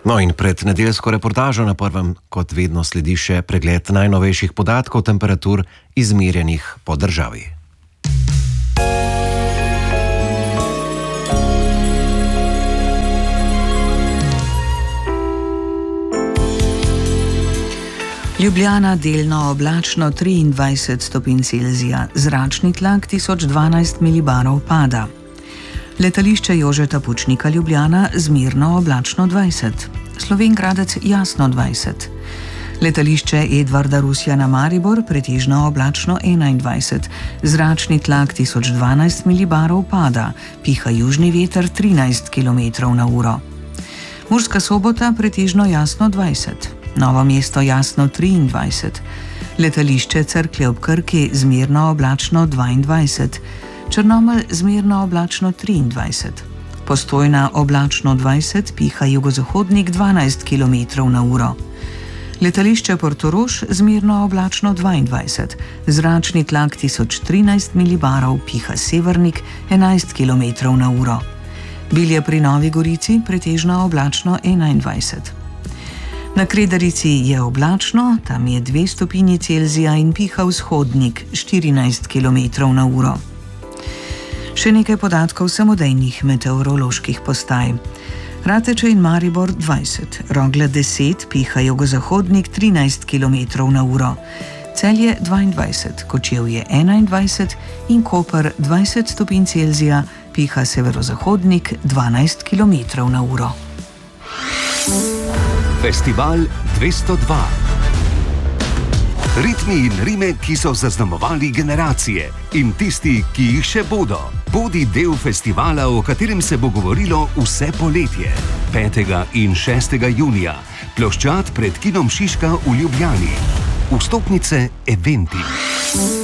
No in pred nedeljsko reportažo na prvem, kot vedno, sledi še pregled najnovejših podatkov temperatur izmerjenih po državi. Ljubljana delno oblačno 23 stopinj Celzija, zračni tlak 1012 milibarov pada. Letališče Jožeta Pučnika Ljubljana zmerno oblačno 20, Slovenj Gradec jasno 20. Letališče Edvarda Rusjana Maribor pretežno oblačno 21, zračni tlak 1012 milibarov pada, piha južni veter 13 km/h. Murska Sobota pretežno jasno 20. Novo mesto jasno 23, letališče Cerklje ob Krki zmerno oblačno 22, Črnomelj zmerno oblačno 23, Postojna oblačno 20, piha jugozahodnik 12 km/h. Letališče Portorož zmerno oblačno 22, zračni tlak 1013 milibarov, piha severnik 11 km/h. Bilje pri Novi Gorici pretežno oblačno 21. Na Kredarici je oblačno, tam je 2 stopinji Celzija in piha vzhodnik 14 km/h. Še nekaj podatkov samodejnih meteoroloških postaj. Rateče in Maribor 20, Rogle 10, piha jugozahodnik 13 km/h. Celje 22, Kočevje 21 in Koper 20 stopinj Celzija, piha severozahodnik 12 km/h. Festival 202. Ritmi in rime, ki so zaznamovali generacije in tisti, ki jih še bodo. Bodi del festivala, o katerem se bo govorilo vse poletje. 5. in 6. junija. Ploščad pred kinom Šiška v Ljubljani. Vstopnice Eventi.